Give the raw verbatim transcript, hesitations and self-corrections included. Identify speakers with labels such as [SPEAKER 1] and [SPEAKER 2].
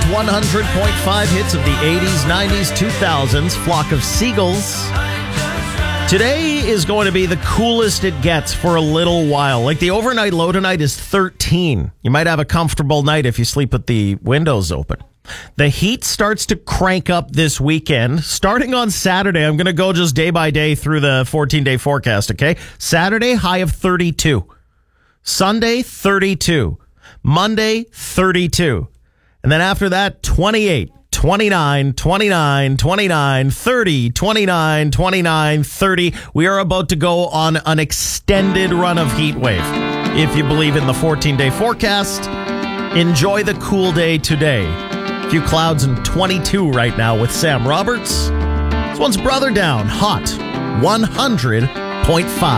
[SPEAKER 1] one hundred point five hits of the eighties, nineties, two thousands. Flock of Seagulls. Today is going to be the coolest it gets for a little while. Like the overnight low tonight is thirteen. You might have a comfortable night if you sleep with the windows open. The heat starts to crank up this weekend. Starting on Saturday, I'm going to go just day by day through the fourteen-day forecast, okay? Saturday, high of thirty-two. Sunday, thirty-two. Monday, thirty-two. And then after that, twenty-eight, twenty-nine, twenty-nine, twenty-nine, thirty, twenty-nine, twenty-nine, thirty. We are about to go on an extended run of heat wave. If you believe in the fourteen-day forecast, enjoy the cool day today. A few clouds and twenty-two right now with Sam Roberts. This one's Brother Down, hot, one hundred point five.